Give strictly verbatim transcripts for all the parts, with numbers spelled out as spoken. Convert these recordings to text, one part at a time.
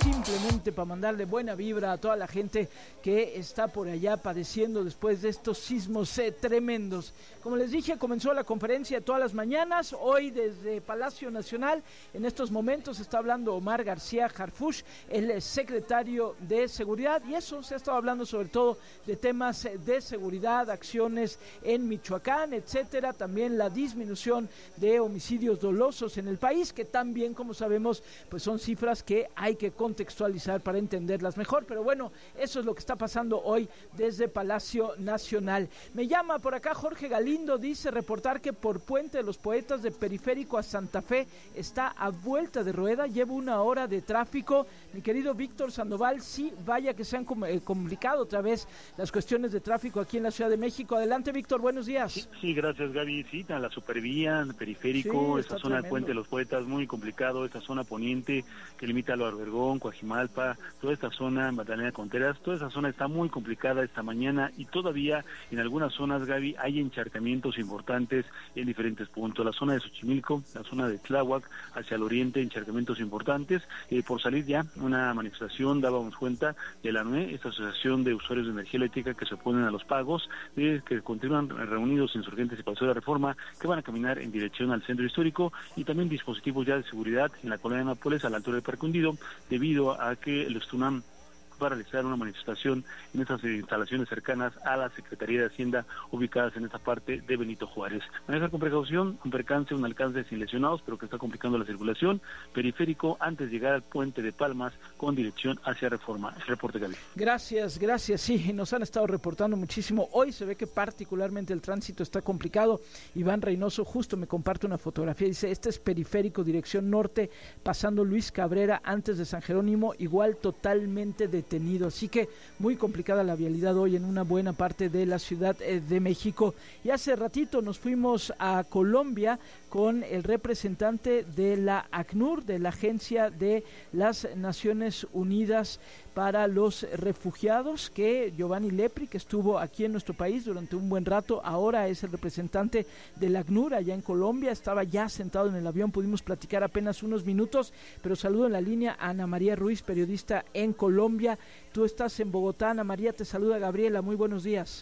simplemente para mandarle buena vibra a toda la gente que está por allá padeciendo después de estos sismos eh, tremendos. Como les dije, comenzó la conferencia de todas las mañanas, hoy desde Palacio Nacional. En estos momentos está hablando Omar García Harfuch, el secretario de Seguridad, y eso, se ha estado hablando sobre todo de temas de seguridad, acciones en Michoacán, etcétera, también la disminución de homicidios dolosos en el país, que también, como sabemos, pues son cifras que hay que contextualizar para entenderlas mejor, pero bueno, eso es lo que está pasando hoy desde Palacio Nacional. Me llama por acá Jorge Galindo, dice reportar que por Puente de los Poetas de Periférico a Santa Fe está a vuelta de rueda, lleva una hora de tráfico. Mi querido Víctor Sandoval, sí, vaya que se han com- eh, complicado otra vez las cuestiones de tráfico aquí en la Ciudad de México. Adelante, Víctor, buenos días. Sí, sí, gracias, Gaby. Sí, a la supervía, periférico, sí, esta zona tremendo. de Puente de los Poetas, muy complicado, esta zona poniente que limita a Lo Albergón, Coajimalpa, toda esta zona, Magdalena Contreras, toda esa zona está muy complicada esta mañana y todavía en algunas zonas, Gaby, hay encharcamientos importantes en diferentes puntos. La zona de Xochimilco, la zona de Tláhuac, hacia el oriente, encharcamientos importantes. Eh, por salir ya una manifestación, dábamos cuenta de la A N U E, esta asociación de usuarios de energía eléctrica que se oponen a los pagos, eh, que continúan reunidos insurgentes y Paseo de la Reforma, que van a caminar en dirección al centro histórico, y también dispositivos ya de seguridad en la colonia de Nápoles a la altura de Parque Hundido, debido a que el Estunam va a realizar una manifestación en estas instalaciones cercanas a la Secretaría de Hacienda, ubicadas en esta parte de Benito Juárez. Manejar con precaución, un percance, un alcance sin lesionados, pero que está complicando la circulación. Periférico antes de llegar al Puente de Palmas con dirección hacia Reforma. El reporte, Gaby. Gracias, gracias. Sí, nos han estado reportando muchísimo. Hoy se ve que particularmente el tránsito está complicado. Iván Reynoso justo me comparte una fotografía. Dice, este es Periférico, dirección norte, pasando Luis Cabrera antes de San Jerónimo, igual totalmente de Tenido, así que muy complicada la vialidad hoy en una buena parte de la Ciudad de México. Y hace ratito nos fuimos a Colombia con el representante de la ACNUR, de la Agencia de las Naciones Unidas para los Refugiados, que Giovanni Lepri, que estuvo aquí en nuestro país durante un buen rato, ahora es el representante de la ACNUR allá en Colombia. Estaba ya sentado en el avión, pudimos platicar apenas unos minutos, pero saludo en la línea a Ana María Ruiz, periodista en Colombia. Tú estás en Bogotá, Ana María, te saluda Gabriela, muy buenos días.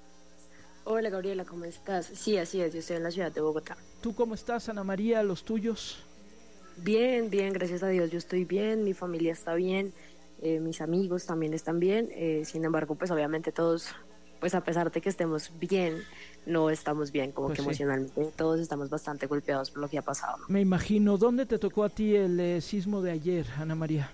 Hola Gabriela, ¿cómo estás? Sí, así es, yo estoy en la ciudad de Bogotá. ¿Tú cómo estás, Ana María, los tuyos? Bien, bien, gracias a Dios, yo estoy bien, mi familia está bien, eh, mis amigos también están bien, eh, sin embargo, pues obviamente todos, pues a pesar de que estemos bien, no estamos bien, como pues que sí. Emocionalmente todos estamos bastante golpeados por lo que ha pasado. Me imagino. ¿Dónde te tocó a ti el eh, sismo de ayer, Ana María?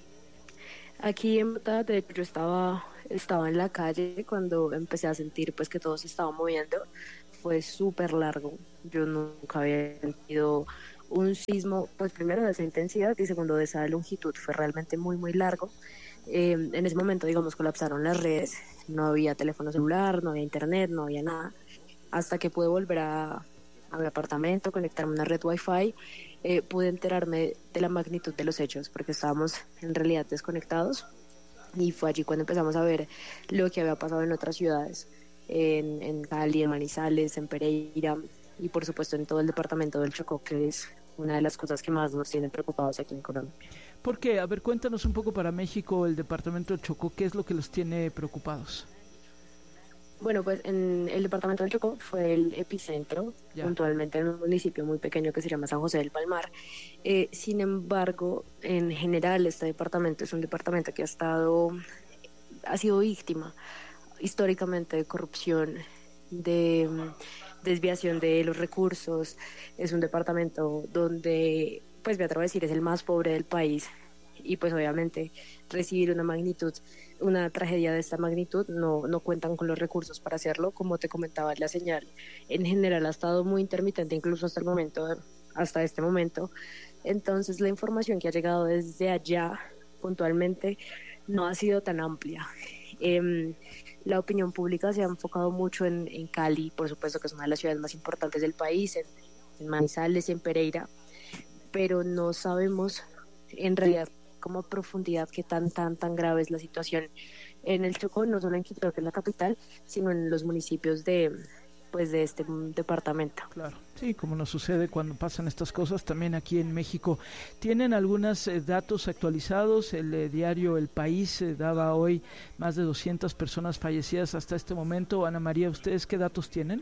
Aquí en Bogotá, de hecho, yo estaba, estaba en la calle cuando empecé a sentir pues que todo se estaba moviendo. Fue súper largo. Yo nunca había sentido un sismo, pues primero de esa intensidad y segundo de esa longitud. Fue realmente muy, muy largo. Eh, en ese momento, digamos, colapsaron las redes. No había teléfono celular, no había internet, no había nada. Hasta que pude volver a, a mi apartamento, conectarme a una red Wi-Fi, eh, pude enterarme de la magnitud de los hechos, porque estábamos en realidad desconectados, y fue allí cuando empezamos a ver lo que había pasado en otras ciudades, en, en Cali, en Manizales, en Pereira, y por supuesto en todo el departamento del Chocó, que es una de las cosas que más nos tienen preocupados aquí en Colombia. ¿Por qué? A ver, cuéntanos un poco para México, el departamento del Chocó, ¿qué es lo que los tiene preocupados? Bueno, pues en el departamento del Chocó fue el epicentro, ya. Puntualmente en un municipio muy pequeño que se llama San José del Palmar. Eh, sin embargo, en general este departamento es un departamento que ha estado, ha sido víctima históricamente de corrupción, de desviación de los recursos. Es un departamento donde, pues me atrevo a decir, es el más pobre del país, y pues obviamente recibir una magnitud, una tragedia de esta magnitud, no, no cuentan con los recursos para hacerlo. Como te comentaba, la señal en general ha estado muy intermitente, incluso hasta el momento, hasta este momento. Entonces la información que ha llegado desde allá puntualmente no ha sido tan amplia. Eh, la opinión pública se ha enfocado mucho en, en Cali, por supuesto que es una de las ciudades más importantes del país, en, en Manizales y en Pereira, pero no sabemos en realidad como a profundidad qué tan tan tan grave es la situación en el Chocó, no solo en Quito, que es la capital, sino en los municipios de, pues de este departamento. Claro, sí, como nos sucede cuando pasan estas cosas también aquí en México. ¿Tienen algunos eh, datos actualizados? El eh, diario El País eh, daba hoy más de doscientas personas fallecidas hasta este momento. Ana María, ¿ustedes qué datos tienen?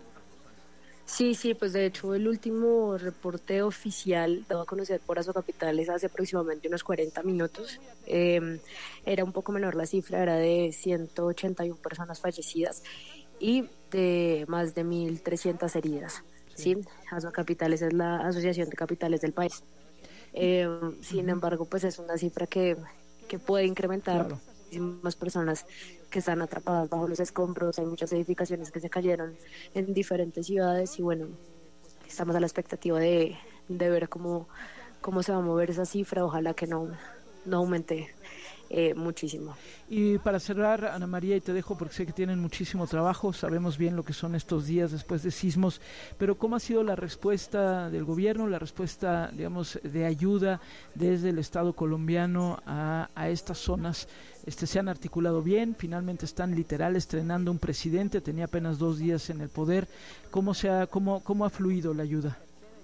Sí, sí, pues de hecho el último reporte oficial dado a conocer por Azocapitales hace aproximadamente unos cuarenta minutos. Eh, era un poco menor la cifra, era de ciento ochenta y una personas fallecidas y de más de mil trescientas heridas. Sí, ¿sí? Azocapitales es la asociación de capitales del país. Eh, uh-huh. Sin embargo, pues es una cifra que, que puede incrementar. Claro. Más personas que están atrapadas bajo los escombros, hay muchas edificaciones que se cayeron en diferentes ciudades y bueno, estamos a la expectativa de, de ver cómo, cómo se va a mover esa cifra, ojalá que no, no aumente eh, muchísimo. Y para cerrar, Ana María, y te dejo porque sé que tienen muchísimo trabajo, sabemos bien lo que son estos días después de sismos, pero ¿cómo ha sido la respuesta del gobierno, la respuesta, digamos, de ayuda desde el Estado colombiano a, a estas zonas? Este, se han articulado bien, finalmente están literal estrenando un presidente, tenía apenas dos días en el poder. ¿Cómo, se ha, cómo, cómo ha fluido la ayuda?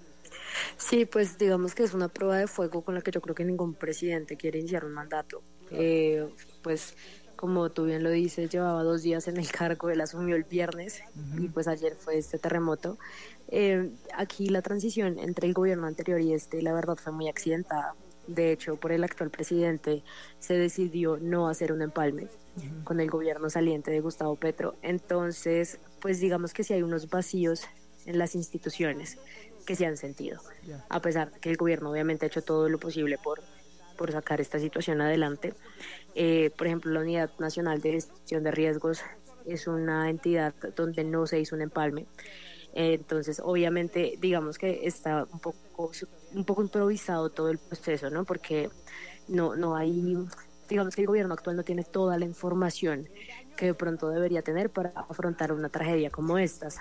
Sí, pues digamos que es una prueba de fuego con la que yo creo que ningún presidente quiere iniciar un mandato. Claro. Eh, pues como tú bien lo dices, llevaba dos días en el cargo, él asumió el viernes uh-huh. y pues ayer fue este terremoto. Eh, aquí la transición entre el gobierno anterior y este, la verdad, fue muy accidentada. De hecho, por el actual presidente se decidió no hacer un empalme uh-huh. con el gobierno saliente de Gustavo Petro. Entonces, pues digamos que sí hay unos vacíos en las instituciones que se han sentido, yeah. a pesar de que el gobierno obviamente ha hecho todo lo posible por, por sacar esta situación adelante. Eh, por ejemplo, la Unidad Nacional de Gestión de Riesgos es una entidad donde no se hizo un empalme. Entonces, obviamente, digamos que está un poco un poco improvisado todo el proceso, ¿no? Porque no no hay, digamos que el gobierno actual no tiene toda la información que de pronto debería tener para afrontar una tragedia como estas.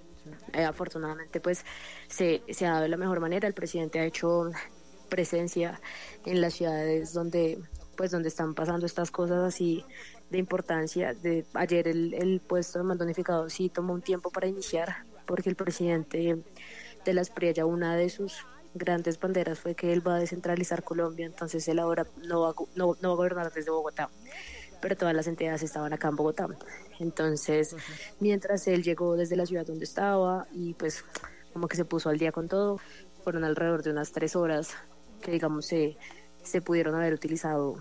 Eh, afortunadamente, pues, se, se ha dado de la mejor manera. El presidente ha hecho presencia en las ciudades donde, pues, donde están pasando estas cosas así de importancia. De, ayer el, el puesto de mando unificado sí tomó un tiempo para iniciar, porque el presidente de la Espriella, una de sus grandes banderas fue que él va a descentralizar Colombia, entonces él ahora no va, no, no va a gobernar desde Bogotá, pero todas las entidades estaban acá en Bogotá. Entonces, uh-huh. mientras él llegó desde la ciudad donde estaba y pues como que se puso al día con todo, fueron alrededor de unas tres horas que digamos se, se pudieron haber utilizado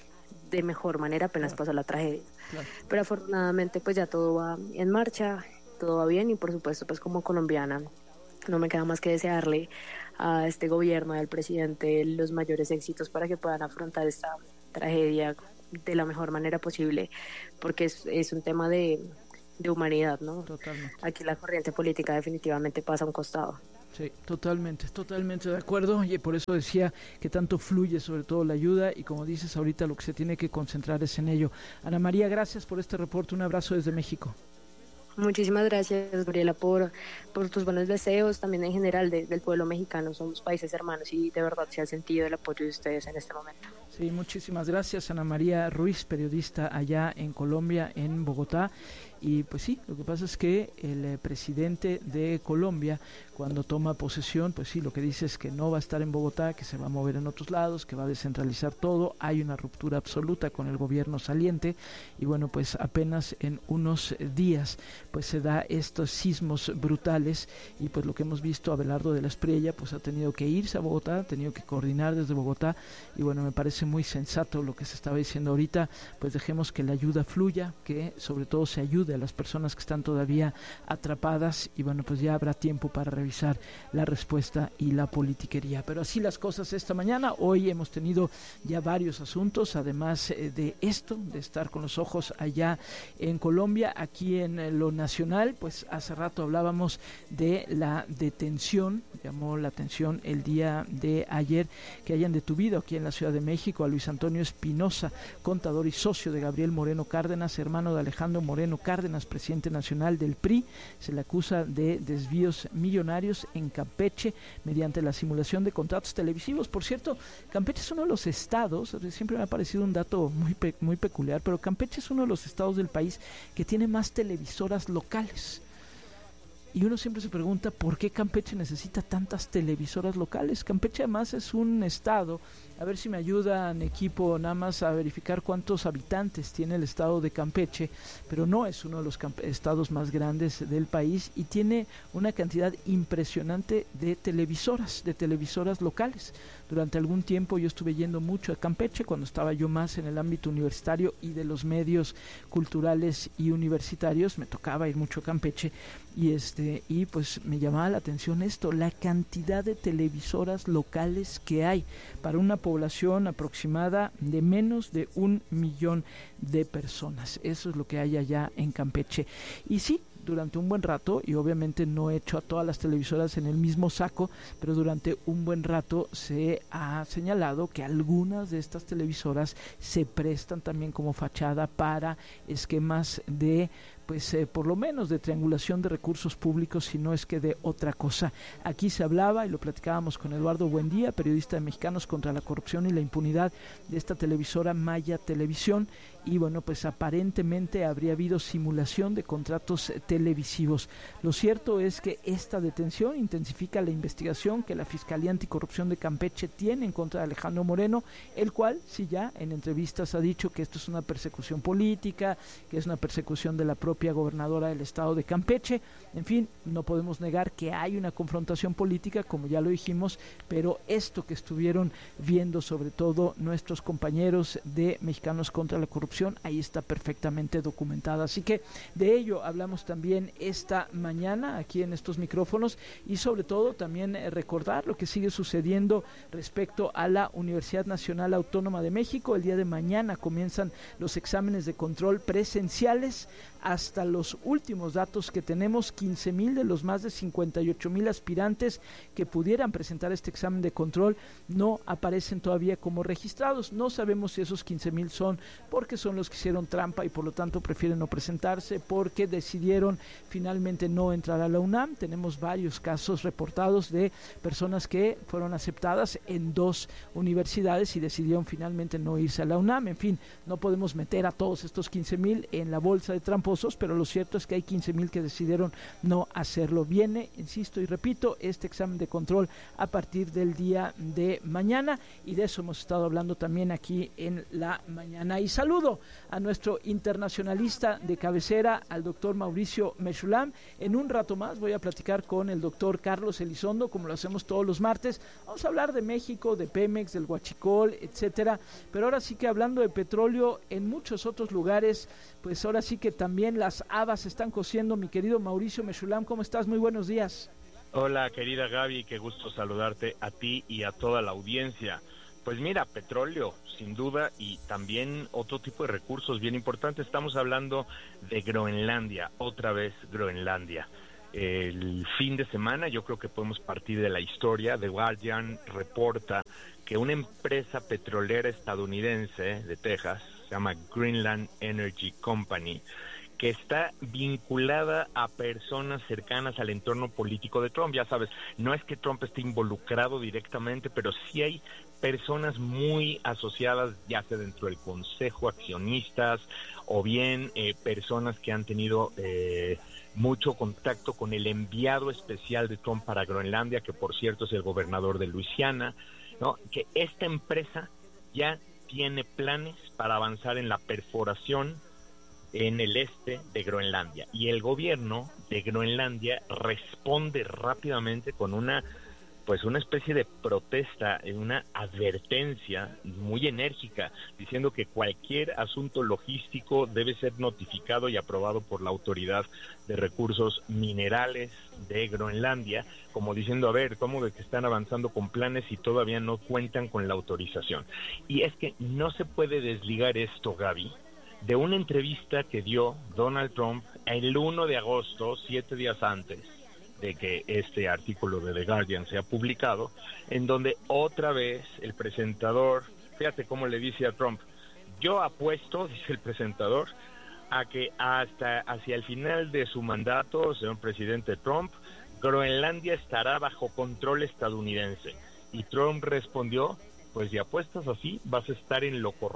de mejor manera apenas claro. pasó la tragedia. Claro. Pero afortunadamente pues ya todo va en marcha, todo va bien y por supuesto pues como colombiana no me queda más que desearle a este gobierno, al presidente, los mayores éxitos para que puedan afrontar esta tragedia de la mejor manera posible, porque es, es un tema de, de humanidad, ¿no? Totalmente. Aquí la corriente política definitivamente pasa a un costado. Sí, totalmente, totalmente de acuerdo, y por eso decía que tanto fluye sobre todo la ayuda y como dices ahorita lo que se tiene que concentrar es en ello. Ana María, gracias por este reporte, un abrazo desde México. Muchísimas gracias, Gabriela, por, por tus buenos deseos, también en general de, del pueblo mexicano. Somos países hermanos y de verdad se ha sentido el apoyo de ustedes en este momento. Sí, muchísimas gracias, Ana María Ruiz, periodista allá en Colombia, en Bogotá. Y pues sí, lo que pasa es que el eh, presidente de Colombia, cuando toma posesión, pues sí, lo que dice es que no va a estar en Bogotá, que se va a mover en otros lados, que va a descentralizar todo. Hay una ruptura absoluta con el gobierno saliente y bueno, pues apenas en unos días pues se da estos sismos brutales y pues lo que hemos visto, Abelardo de la Espriella pues ha tenido que irse a Bogotá, ha tenido que coordinar desde Bogotá y bueno, me parece muy sensato lo que se estaba diciendo ahorita, pues dejemos que la ayuda fluya, que sobre todo se ayude a las personas que están todavía atrapadas y bueno, pues ya habrá tiempo para revisar la respuesta y la politiquería. Pero así las cosas esta mañana. Hoy hemos tenido ya varios asuntos, además eh, de esto, de estar con los ojos allá en Colombia. Aquí en eh, lo nacional, pues hace rato hablábamos de la detención, llamó la atención el día de ayer que hayan detuvido aquí en la Ciudad de México a Luis Antonio Espinosa, contador y socio de Gabriel Moreno Cárdenas, hermano de Alejandro Moreno Cárdenas, presidente nacional del P R I. Se le acusa de desvíos millonarios en Campeche mediante la simulación de contratos televisivos. Por cierto, Campeche es uno de los estados, siempre me ha parecido un dato muy, pe- muy peculiar, pero Campeche es uno de los estados del país que tiene más televisoras locales. y uno siempre se pregunta por qué Campeche necesita tantas televisoras locales. Campeche además es un estado, a ver si me ayudan equipo nada más a verificar cuántos habitantes tiene el estado de Campeche, pero no es uno de los estados más grandes del país y tiene una cantidad impresionante de televisoras, de televisoras locales. Durante algún tiempo yo estuve yendo mucho a Campeche cuando estaba yo más en el ámbito universitario y de los medios culturales y universitarios, me tocaba ir mucho a Campeche y este y pues me llamaba la atención esto, la cantidad de televisoras locales que hay para una población aproximada de menos de un millón de personas. Eso es lo que hay allá en Campeche. Y sí, durante un buen rato, y obviamente no he hecho a todas las televisoras en el mismo saco, pero durante un buen rato se ha señalado que algunas de estas televisoras se prestan también como fachada para esquemas de pues eh, por lo menos de triangulación de recursos públicos, si no es que de otra cosa. Aquí se hablaba y lo platicábamos con Eduardo Buendía, periodista de Mexicanos contra la Corrupción y la Impunidad, de esta televisora Maya Televisión, y bueno, pues aparentemente habría habido simulación de contratos televisivos. Lo cierto es que esta detención intensifica la investigación que la Fiscalía Anticorrupción de Campeche tiene en contra de Alejandro Moreno, el cual sí ya en entrevistas ha dicho que esto es una persecución política, que es una persecución de la propia gobernadora del estado de Campeche. En fin, no podemos negar que hay una confrontación política, como ya lo dijimos, pero esto que estuvieron viendo sobre todo nuestros compañeros de Mexicanos contra la Corrupción, ahí está perfectamente documentada. Así que de ello hablamos también esta mañana aquí en estos micrófonos y sobre todo también eh, recordar lo que sigue sucediendo respecto a la Universidad Nacional Autónoma de México. El día de mañana comienzan los exámenes de control presenciales. Hasta los últimos datos que tenemos, quince mil de los más de cincuenta y ocho mil aspirantes que pudieran presentar este examen de control no aparecen todavía como registrados. No sabemos si esos quince mil son porque son los que hicieron trampa y por lo tanto prefieren no presentarse, porque decidieron finalmente no entrar a la UNAM. Tenemos varios casos reportados de personas que fueron aceptadas en dos universidades y decidieron finalmente no irse a la UNAM. En fin, no podemos meter a todos estos quince mil en la bolsa de tramposos, pero lo cierto es que hay quince mil que decidieron no hacerlo. Viene, insisto y repito, este examen de control a partir del día de mañana y de eso hemos estado hablando también aquí en la mañana. Y saludo a nuestro internacionalista de cabecera, al doctor Mauricio Mechulam. En un rato más voy a platicar con el doctor Carlos Elizondo, como lo hacemos todos los martes. Vamos a hablar de México, de Pemex, del Huachicol, etcétera. Pero ahora sí que hablando de petróleo, en muchos otros lugares, pues ahora sí que también las habas se están cociendo. Mi querido Mauricio Mechulam, ¿cómo estás? Muy buenos días. Hola, querida Gaby, qué gusto saludarte a ti y a toda la audiencia. Pues mira, petróleo, sin duda, y también otro tipo de recursos bien importantes. Estamos hablando de Groenlandia, otra vez Groenlandia. El fin de semana yo creo que podemos partir de la historia. The Guardian reporta que una empresa petrolera estadounidense de Texas, se llama Greenland Energy Company, que está vinculada a personas cercanas al entorno político de Trump. Ya sabes, no es que Trump esté involucrado directamente, pero sí hay personas muy asociadas, ya sea dentro del consejo, accionistas, o bien eh, personas que han tenido eh, mucho contacto con el enviado especial de Trump para Groenlandia, que por cierto es el gobernador de Luisiana, ¿no? Que esta empresa ya tiene planes para avanzar en la perforación en el este de Groenlandia, y el gobierno de Groenlandia responde rápidamente con una pues una especie de protesta, una advertencia muy enérgica, diciendo que cualquier asunto logístico debe ser notificado y aprobado por la Autoridad de Recursos Minerales de Groenlandia, como diciendo, a ver, ¿cómo de que están avanzando con planes y todavía no cuentan con la autorización? Y es que no se puede desligar esto, Gaby, de una entrevista que dio Donald Trump el uno de agosto, siete días antes de que este artículo de The Guardian sea publicado, en donde otra vez el presentador, fíjate cómo le dice a Trump, yo apuesto, dice el presentador, a que hasta hacia el final de su mandato, señor presidente Trump, Groenlandia estará bajo control estadounidense. Y Trump respondió, pues si apuestas así, vas a estar en lo correcto.